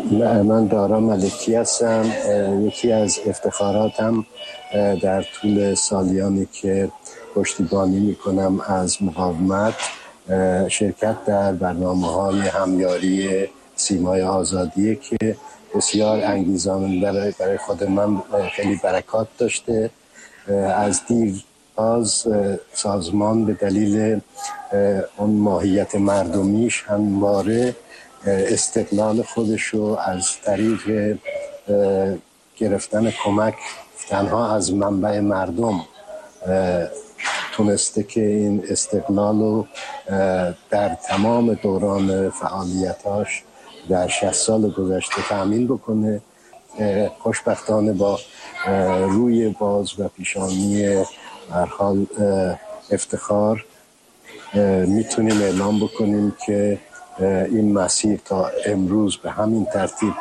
من دارا ملکی هستم. یکی از افتخاراتم در طول سالیانی که پشتیبانی میکنم از مقاومت شرکت در برنامه‌های همیاری سیمای آزادیه که بسیار انگیزاننده برای خود من خیلی برکات داشته. از دیرباز سازمان به دلیل اون ماهیت مردمیش همواره استقلال خودشو از طریق گرفتن کمک تنها از منبع مردم تونسته که این استقلال رو در تمام دوران فعالیتاش در 60 سال گذشته تأمین بکنه. خوشبختانه با روی باز و پیشانی هر حال افتخار میتونیم اعلام بکنیم که این مسیر تا امروز به همین ترتیب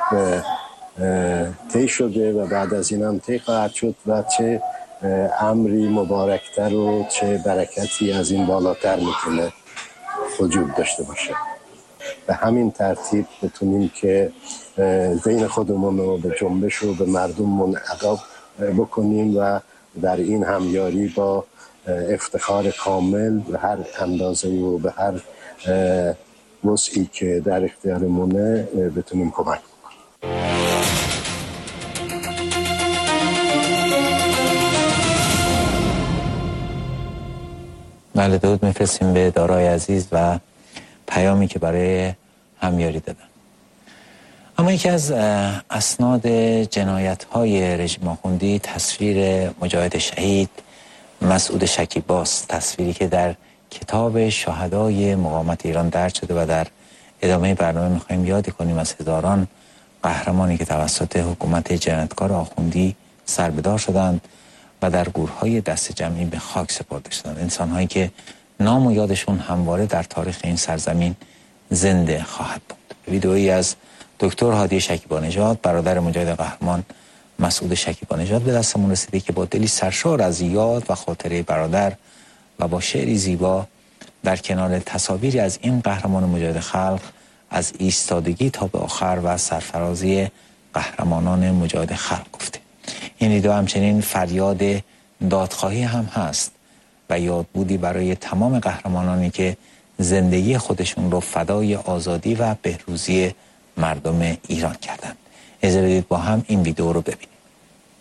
طی شده و بعد از این هم طی خواهد شد و چه امری مبارکتر و چه برکتی از این بالاتر میتونه وجود داشته باشه. به همین ترتیب بتونیم که ذهن خودمون رو به جنبش و به مردممون عقاب بکنیم و در این همیاری با افتخار کامل به هر اندازه و به هر وسعی که در اختیارمونه بتونیم کمک بکنیم. بله، درود میفرستیم به دارای عزیز و پیامی که برای همیاری دادن. اما یکی از اسناد جنایت‌های رژیم آخوندی تصویر مجاهد شهید مسعود شکیباست، تصویری که در کتاب شهدای مقاومت ایران درج شده و در ادامه برنامه می‌خوایم یاد کنیم از هزاران قهرمانی که توسط حکومت جنایتکار آخوندی سربدار شدند و در گورهای دست جمعی به خاک سپرده شدند. انسان‌هایی که نام و یادشون همواره در تاریخ این سرزمین زنده خواهد بود. ویدئویی از دکتر هادی شکیبانژاد، برادر مجاهد قهرمان مسعود شکیبانژاد به دستمون رسیده که با دلی سرشار از یاد و خاطره برادر و با شعری زیبا در کنار تصاویری از این قهرمان مجاهد خلق از ایستادگی تا به آخر و سرفرازی قهرمانان مجاهد خلق گفته. این ویدئو همچنین فریاد دادخواهی هم هست و یادبودی برای تمام قهرمانانی که زندگی خودشون رو فدای آزادی و بهروزی مردم ایران کردند. اجازه بدید با هم این ویدئو رو ببینیم.